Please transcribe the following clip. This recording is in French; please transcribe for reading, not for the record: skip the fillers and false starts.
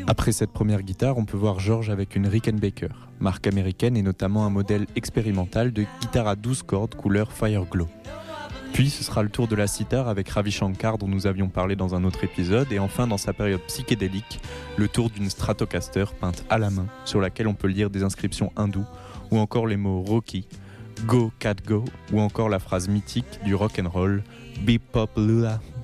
Après cette première guitare, on peut voir George avec une Rickenbacker, marque américaine et notamment un modèle expérimental de guitare à 12 cordes couleur Fireglow. Puis ce sera le tour de la sitar avec Ravi Shankar dont nous avions parlé dans un autre épisode, et enfin dans sa période psychédélique, le tour d'une Stratocaster peinte à la main sur laquelle on peut lire des inscriptions hindoues ou encore les mots Rocky, Go Cat Go ou encore la phrase mythique du rock'n'roll Beep Pop Lula